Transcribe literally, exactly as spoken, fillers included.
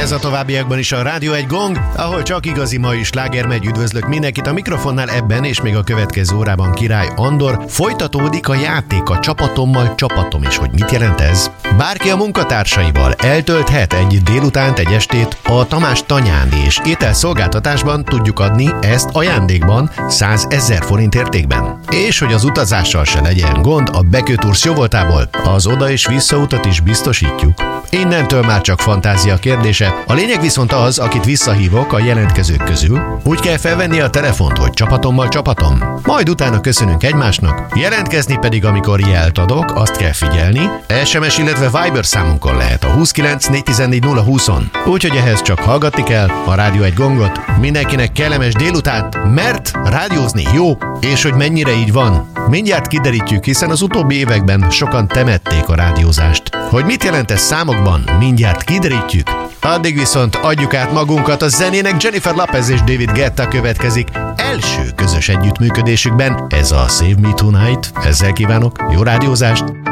Ez a továbbiakban is a Rádió egy Gong, ahol csak igazi mai sláger megy. Üdvözlök mindenkit a mikrofonnál ebben és még a következő órában Király Andor. Folytatódik a játék a Csapatommal csapatom, és hogy mit jelent ez? Bárki a munkatársaival eltölthet egy délutánt, egy estét a Tamás tanyán, és ételszolgáltatásban tudjuk adni ezt ajándékban százezer forint értékben. És hogy az utazással se legyen gond, a Bekötours jóvoltából az oda- és visszautat is biztosítjuk. Innentől már csak fantázia kérdése. A lényeg viszont az, akit visszahívok a jelentkezők közül, úgy kell felvenni a telefont, hogy Csapatommal csapatom. Majd utána köszönünk egymásnak, jelentkezni pedig, amikor jelt adok, azt kell figyelni. es em es, illetve Viber számunkon lehet a huszonkilenc négyszáztizennégy nulla húszon. Úgyhogy ehhez csak hallgatni kell a Rádió egy Gongot. Mindenkinek kellemes délutánt, mert rádiózni jó, és hogy mennyire így van, mindjárt kiderítjük, hiszen az utóbbi években sokan temették a rádiózást. Hogy mit jelent ez számokban, mindjárt kiderítjük. Addig viszont adjuk át magunkat a zenének. Jennifer Lopez és David Guetta következik első közös együttműködésükben. Ez a Save Me Tonight. Ezzel kívánok jó rádiózást!